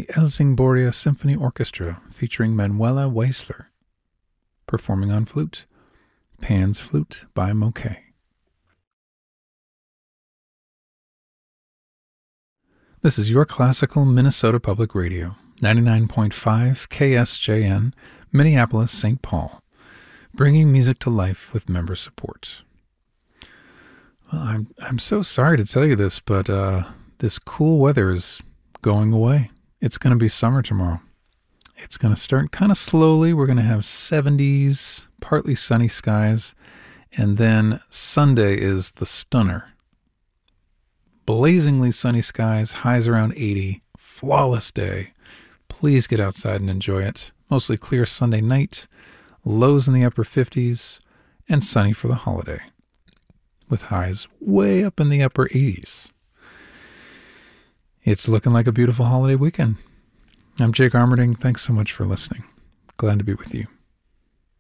the Elsingboria Symphony Orchestra featuring Manuela Weisler, performing on flute, Pan's Flute by Moquet. This is your classical Minnesota Public Radio, 99.5 KSJN, Minneapolis, St. Paul, bringing music to life with member support. Well, I'm so sorry to tell you this, but this cool weather is going away. It's going to be summer tomorrow. It's going to start kind of slowly. We're going to have 70s, partly sunny skies, and then Sunday is the stunner. Blazingly sunny skies, highs around 80, flawless day. Please get outside and enjoy it. Mostly clear Sunday night, lows in the upper 50s, and sunny for the holiday, with highs way up in the upper 80s. It's looking like a beautiful holiday weekend. I'm Jake Armerding. Thanks so much for listening. Glad to be with you.